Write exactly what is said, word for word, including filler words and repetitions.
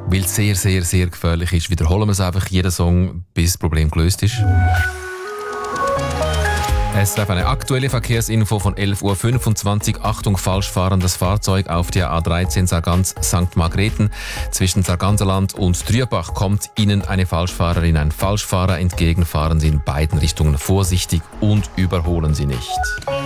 weil es sehr, sehr, sehr gefährlich ist. Wiederholen wir es einfach, jeden Song, bis das Problem gelöst ist. Es ist eine aktuelle Verkehrsinfo von elf Uhr fünfundzwanzig. Achtung, falsch fahrendes Fahrzeug auf der A dreizehn Sargans Sankt Margrethen. Zwischen Sarganserland und Trürbach kommt Ihnen eine Falschfahrerin, ein Falschfahrer entgegen. Fahren Sie in beiden Richtungen vorsichtig und überholen Sie nicht.